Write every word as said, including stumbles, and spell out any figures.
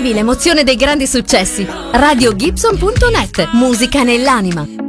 Vivi l'emozione dei grandi successi. radio gibson punto net. Musica nell'anima.